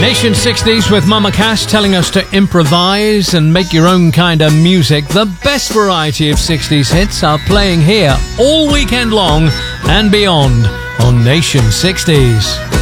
Nation 60s with Mama Cass telling us to improvise and make your own kind of music. The best variety of 60s hits are playing here all weekend long and beyond on Nation 60s.